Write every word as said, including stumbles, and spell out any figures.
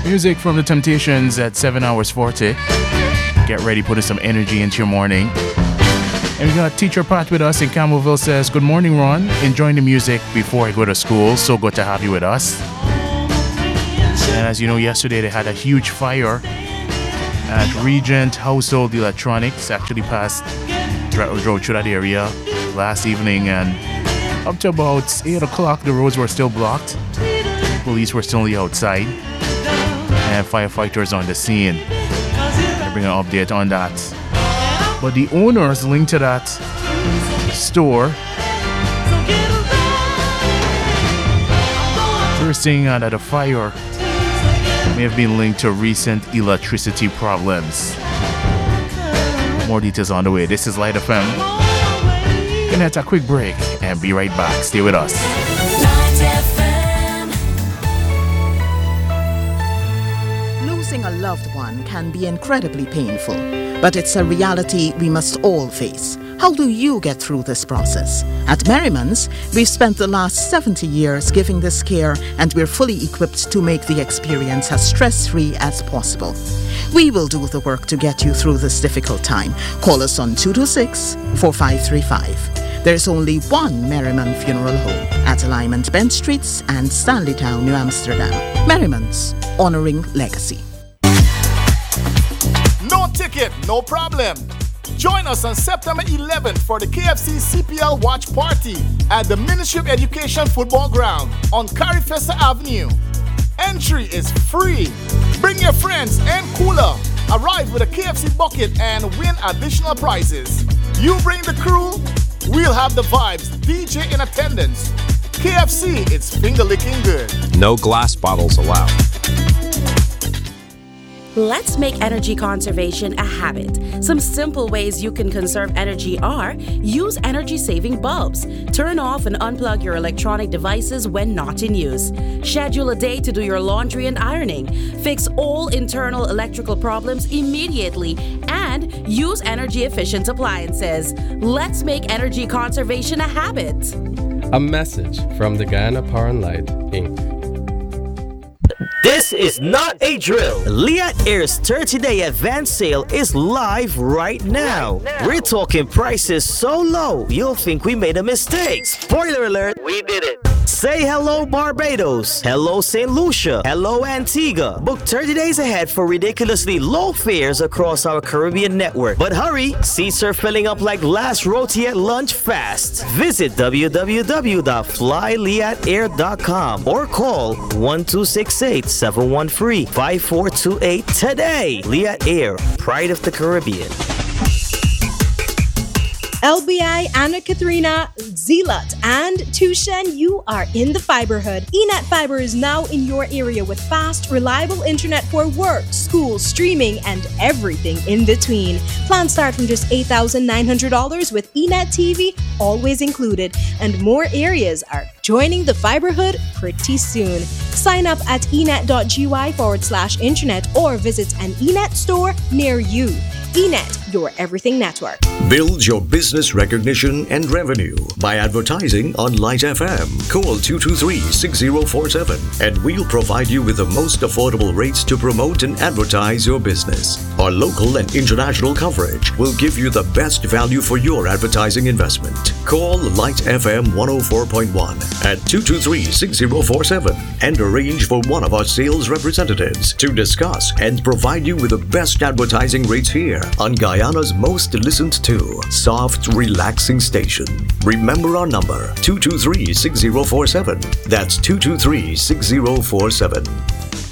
Music from the Temptations at seven hours forty. Get ready, putting some energy into your morning. And we got Teacher Pat with us in Campbellville. Says, good morning, Ron. Enjoying the music before I go to school. So good to have you with us. And as you know, yesterday they had a huge fire at Regent Household Electronics. Actually passed, drove through that area last evening, and up to about eight o'clock the roads were still blocked. Police were still outside, and firefighters on the scene. I bring an update on that. But the owners linked to that store, they're saying that the fire may have been linked to recent electricity problems. More details on the way. This is Light F M. Gonna take a quick break and be right back. Stay with us. Losing a loved one can be incredibly painful, but it's a reality we must all face. How do you get through this process? At Merriman's, we've spent the last seventy years giving this care, and we're fully equipped to make the experience as stress-free as possible. We will do the work to get you through this difficult time. Call us on two two six, four five three five. There's only one Merriman Funeral Home at Alignment Bent Streets and Stanleytown, New Amsterdam. Merriman's, honoring legacy. No ticket, no problem. Join us on September eleventh for the K F C C P L Watch Party at the Ministry of Education Football Ground on Carifesta Avenue. Entry is free. Bring your friends and cooler. Arrive with a K F C bucket and win additional prizes. You bring the crew, we'll have the vibes. D J in attendance. K F C, it's finger licking good. No glass bottles allowed. Let's make energy conservation a habit. Some simple ways you can conserve energy are: use energy-saving bulbs. Turn off and unplug your electronic devices when not in use. Schedule a day to do your laundry and ironing. Fix all internal electrical problems immediately. And use energy-efficient appliances. Let's make energy conservation a habit. A message from the Guyana Power and Light, Incorporated. This is not a drill. Liat Air's thirty-day advance sale is live right now. right now. We're talking prices so low, you'll think we made a mistake. Spoiler alert, we did it. Say hello Barbados, hello Saint Lucia, hello Antigua. Book thirty days ahead for ridiculously low fares across our Caribbean network. But hurry, seats are filling up like last roti at lunch fast. Visit w w w dot fly liat air dot com or call one two six eight, seven one three, five four two eight today. Liat Air, pride of the Caribbean. L B I, Anna Katharina, Zealot, and Tushen, you are in the Fiberhood. E Net Fiber is now in your area with fast, reliable internet for work, school, streaming, and everything in between. Plans start from just eight thousand nine hundred dollars with E Net T V always included, and more areas are joining the Fiberhood pretty soon. Sign up at enet.gy forward slash internet or visit an E Net store near you. E Net, your everything network. Build your business recognition and revenue by advertising on Light F M. Call two two three, six zero four seven and we'll provide you with the most affordable rates to promote and advertise your business. Our local and international coverage will give you the best value for your advertising investment. Call Light F M one oh four point one at two two three, six zero four seven and arrange for one of our sales representatives to discuss and provide you with the best advertising rates here on Guyana's most listened to soft, relaxing station. Remember our number, two two three, six zero four seven. That's two two three, six zero four seven.